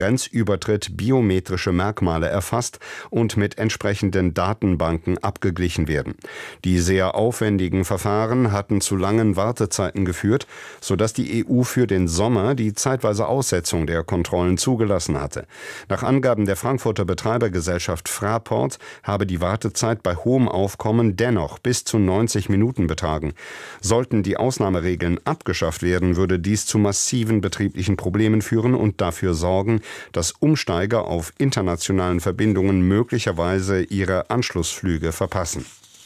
Grenzübertritt biometrische Merkmale erfasst und mit entsprechenden Datenbanken abgeglichen werden. Die sehr aufwendigen Verfahren hatten zu langen Wartezeiten geführt, sodass die EU für den Sommer die zeitweise Aussetzung der Kontrollen zugelassen hatte. Nach Angaben der Frankfurter Betreibergesellschaft Fraport habe die Wartezeit bei hohem Aufkommen dennoch bis zu 90 Minuten betragen. Sollten die Ausnahmeregeln abgeschafft werden, würde dies zu massiven betrieblichen Problemen führen und dafür sorgen, dass Umsteiger auf internationalen Verbindungen möglicherweise ihre Anschlussflüge verpassen.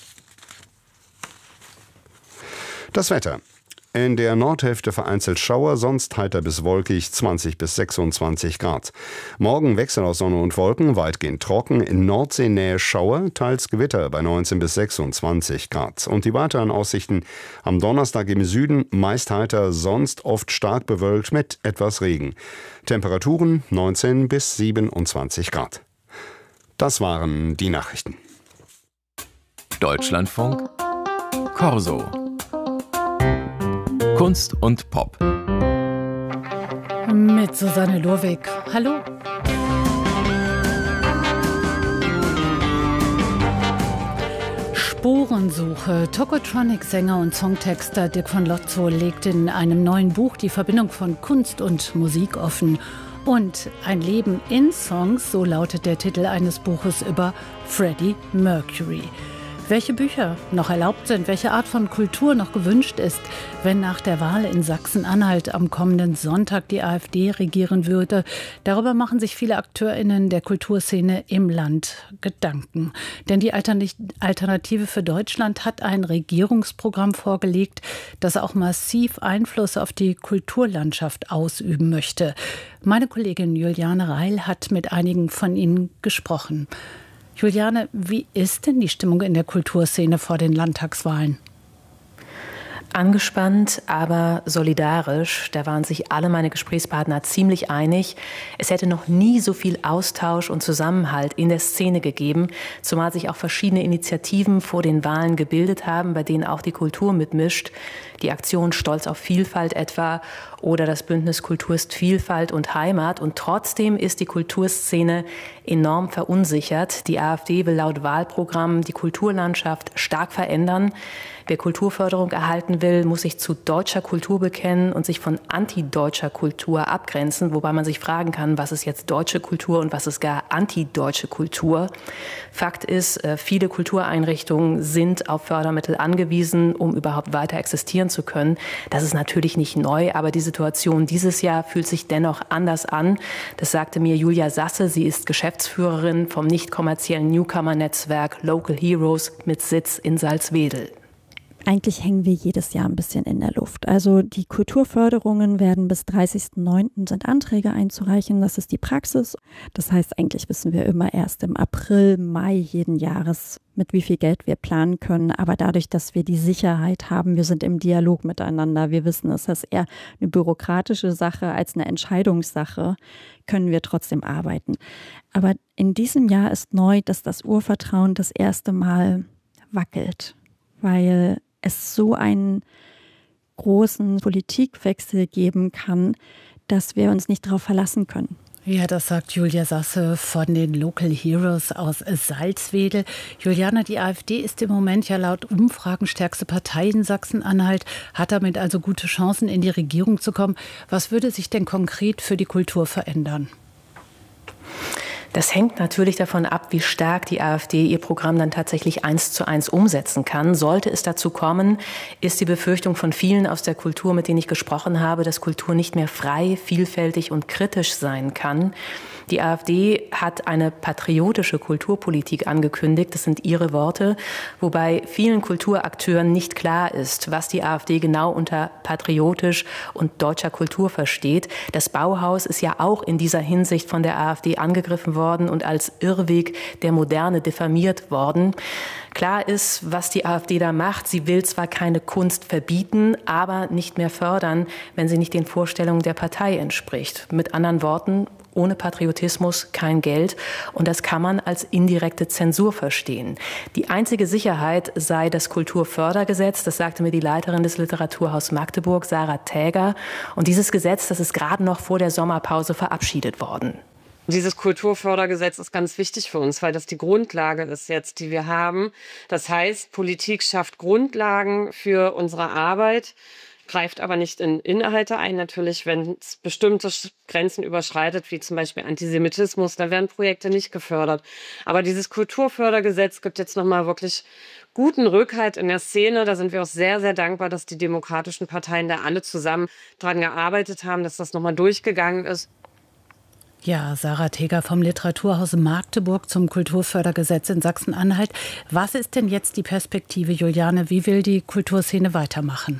Das Wetter. In der Nordhälfte vereinzelt Schauer, sonst heiter bis wolkig, 20 bis 26 Grad. Morgen Wechsel aus Sonne und Wolken, weitgehend trocken, in Nordseenähe Schauer, teils Gewitter bei 19 bis 26 Grad. Und die weiteren Aussichten: am Donnerstag im Süden meist heiter, sonst oft stark bewölkt mit etwas Regen. Temperaturen 19 bis 27 Grad. Das waren die Nachrichten. Deutschlandfunk Corso. Kunst und Pop. Mit Susanne Lurwig. Hallo. Spurensuche. Tokotronic-Sänger und Songtexter Dirk von Lotzo legt in einem neuen Buch die Verbindung von Kunst und Musik offen. Und ein Leben in Songs, so lautet der Titel eines Buches über Freddie Mercury. Welche Bücher noch erlaubt sind, welche Art von Kultur noch gewünscht ist, wenn nach der Wahl in Sachsen-Anhalt am kommenden Sonntag die AfD regieren würde. Darüber machen sich viele AkteurInnen der Kulturszene im Land Gedanken. Denn die Alternative für Deutschland hat ein Regierungsprogramm vorgelegt, das auch massiv Einfluss auf die Kulturlandschaft ausüben möchte. Meine Kollegin Juliane Reil hat mit einigen von ihnen gesprochen. Juliane, wie ist denn die Stimmung in der Kulturszene vor den Landtagswahlen? Angespannt, aber solidarisch. Da waren sich alle meine Gesprächspartner ziemlich einig. Es hätte noch nie so viel Austausch und Zusammenhalt in der Szene gegeben, zumal sich auch verschiedene Initiativen vor den Wahlen gebildet haben, bei denen auch die Kultur mitmischt. Die Aktion Stolz auf Vielfalt etwa oder das Bündnis Kultur ist Vielfalt und Heimat. Und trotzdem ist die Kulturszene enorm verunsichert. Die AfD will laut Wahlprogramm die Kulturlandschaft stark verändern. Wer Kulturförderung erhalten will, muss sich zu deutscher Kultur bekennen und sich von antideutscher Kultur abgrenzen, wobei man sich fragen kann, was ist jetzt deutsche Kultur und was ist gar antideutsche Kultur. Fakt ist, viele Kultureinrichtungen sind auf Fördermittel angewiesen, um überhaupt weiter existieren zu können. Das ist natürlich nicht neu, aber die Situation dieses Jahr fühlt sich dennoch anders an. Das sagte mir Julia Sasse. Sie ist Geschäftsführerin vom nicht kommerziellen Newcomer-Netzwerk Local Heroes mit Sitz in Salzwedel. Eigentlich hängen wir jedes Jahr ein bisschen in der Luft. Also die Kulturförderungen werden bis 30.09. sind Anträge einzureichen. Das ist die Praxis. Das heißt, eigentlich wissen wir immer erst im April, Mai jeden Jahres, mit wie viel Geld wir planen können. Aber dadurch, dass wir die Sicherheit haben, wir sind im Dialog miteinander, wir wissen, es ist eher eine bürokratische Sache als eine Entscheidungssache, können wir trotzdem arbeiten. Aber in diesem Jahr ist neu, dass das Urvertrauen das erste Mal wackelt, weil es so einen großen Politikwechsel geben kann, dass wir uns nicht darauf verlassen können. Ja, das sagt Julia Sasse von den Local Heroes aus Salzwedel. Juliane, die AfD ist im Moment ja laut Umfragen stärkste Partei in Sachsen-Anhalt, hat damit also gute Chancen, in die Regierung zu kommen. Was würde sich denn konkret für die Kultur verändern? Das hängt natürlich davon ab, wie stark die AfD ihr Programm dann tatsächlich 1:1 umsetzen kann. Sollte es dazu kommen, ist die Befürchtung von vielen aus der Kultur, mit denen ich gesprochen habe, dass Kultur nicht mehr frei, vielfältig und kritisch sein kann. Die AfD hat eine patriotische Kulturpolitik angekündigt, das sind ihre Worte, wobei vielen Kulturakteuren nicht klar ist, was die AfD genau unter patriotisch und deutscher Kultur versteht. Das Bauhaus ist ja auch in dieser Hinsicht von der AfD angegriffen worden und als Irrweg der Moderne diffamiert worden. Klar ist, was die AfD da macht. Sie will zwar keine Kunst verbieten, aber nicht mehr fördern, wenn sie nicht den Vorstellungen der Partei entspricht. Mit anderen Worten, Ohne Patriotismus kein Geld. Und das kann man als indirekte Zensur verstehen. Die einzige Sicherheit sei das Kulturfördergesetz. Das sagte mir die Leiterin des Literaturhaus Magdeburg, Sarah Täger. Und dieses Gesetz, das ist gerade noch vor der Sommerpause verabschiedet worden. Dieses Kulturfördergesetz ist ganz wichtig für uns, weil das die Grundlage ist jetzt, die wir haben. Das heißt, Politik schafft Grundlagen für unsere Arbeit, greift aber nicht in Inhalte ein. Natürlich, wenn es bestimmte Grenzen überschreitet, wie zum Beispiel Antisemitismus, da werden Projekte nicht gefördert. Aber dieses Kulturfördergesetz gibt jetzt nochmal wirklich guten Rückhalt in der Szene. Da sind wir auch sehr, sehr dankbar, dass die demokratischen Parteien da alle zusammen dran gearbeitet haben, dass das nochmal durchgegangen ist. Ja, Sarah Täger vom Literaturhaus Magdeburg zum Kulturfördergesetz in Sachsen-Anhalt. Was ist denn jetzt die Perspektive, Juliane? Wie will die Kulturszene weitermachen?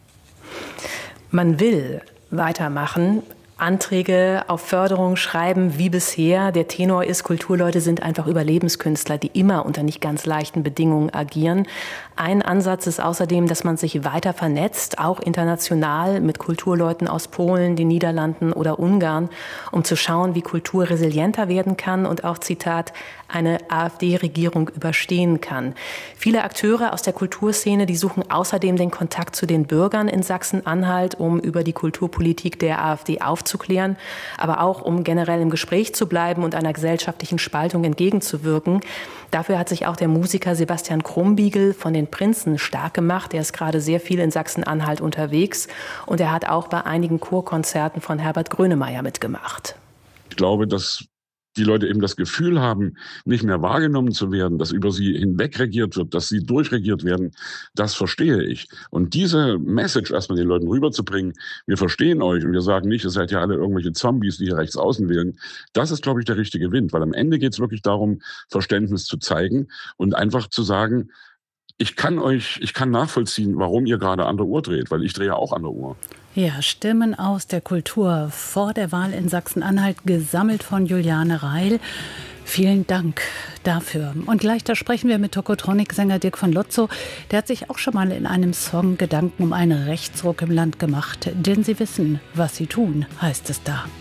Man will weitermachen, Anträge auf Förderung schreiben wie bisher. Der Tenor ist, Kulturleute sind einfach Überlebenskünstler, die immer unter nicht ganz leichten Bedingungen agieren. Ein Ansatz ist außerdem, dass man sich weiter vernetzt, auch international mit Kulturleuten aus Polen, den Niederlanden oder Ungarn, um zu schauen, wie Kultur resilienter werden kann und auch, Zitat, eine AfD-Regierung überstehen kann. Viele Akteure aus der Kulturszene, die suchen außerdem den Kontakt zu den Bürgern in Sachsen-Anhalt, um über die Kulturpolitik der AfD aufzuklären, aber auch um generell im Gespräch zu bleiben und einer gesellschaftlichen Spaltung entgegenzuwirken. Dafür hat sich auch der Musiker Sebastian Krumbiegel von den Prinzen stark gemacht. Er ist gerade sehr viel in Sachsen-Anhalt unterwegs und er hat auch bei einigen Chorkonzerten von Herbert Grönemeyer mitgemacht. Ich glaube, dass die Leute eben das Gefühl haben, nicht mehr wahrgenommen zu werden, dass über sie hinweg regiert wird, dass sie durchregiert werden, das verstehe ich. Und diese Message erstmal den Leuten rüberzubringen, wir verstehen euch und wir sagen nicht, ihr seid ja alle irgendwelche Zombies, die hier rechts außen wählen, das ist, glaube ich, der richtige Wind, weil am Ende geht es wirklich darum, Verständnis zu zeigen und einfach zu sagen, ich kann nachvollziehen, warum ihr gerade an der Uhr dreht, weil ich drehe auch an der Uhr. Ja, Stimmen aus der Kultur vor der Wahl in Sachsen-Anhalt, gesammelt von Juliane Reil. Vielen Dank dafür. Und gleich da sprechen wir mit Tokotronic-Sänger Dirk von Lotzo. Der hat sich auch schon mal in einem Song Gedanken um einen Rechtsruck im Land gemacht. Denn sie wissen, was sie tun, heißt es da.